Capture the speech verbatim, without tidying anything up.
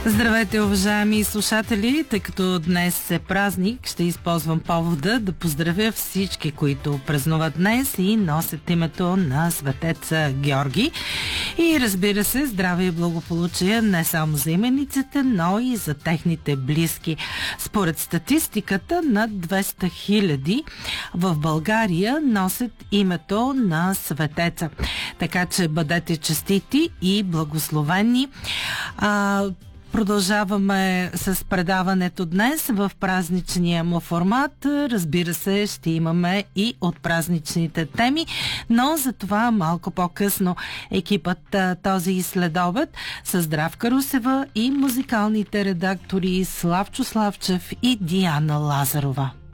Здравейте, уважаеми слушатели! Тъй като днес е празник, ще използвам повода да поздравя всички, които празнуват днес и носят името на светец Георги. И разбира се, здраве и благополучие не само за имениците, но и за техните близки. Според статистиката, над двеста хиляди в България носят името на светеца. Така че бъдете честити и благословени. А, Продължаваме с предаването днес в празничния му формат. Разбира се, ще имаме и от празничните теми, но за това малко по-късно екипът този следобед с Здравка Русева и музикалните редактори Славчо Славчев и Диана Лазарова.